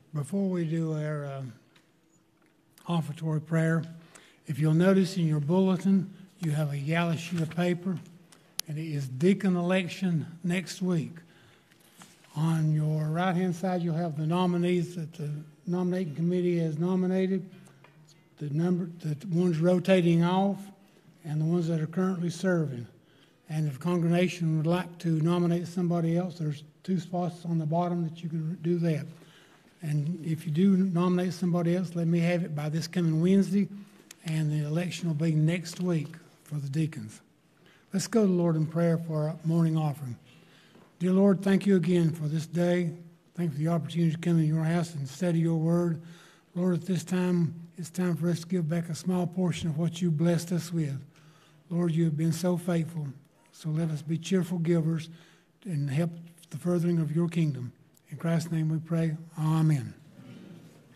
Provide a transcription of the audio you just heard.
Before we do our offertory prayer, if you'll notice in your bulletin, you have a yellow sheet of paper, and it is deacon election next week. On your right-hand side, you'll have the nominees that the nominating committee has nominated, the ones rotating off, and the ones that are currently serving. And if the congregation would like to nominate somebody else, there's 2 spots on the bottom that you can do that. And if you do nominate somebody else, let me have it by this coming Wednesday, and the election will be next week for the deacons. Let's go to the Lord in prayer for our morning offering. Dear Lord, thank you again for this day. Thank you for the opportunity to come in your house and study your word. Lord, at this time, it's time for us to give back a small portion of what you blessed us with. Lord, you have been so faithful, so let us be cheerful givers and help the furthering of your kingdom. In Christ's name we pray. Amen.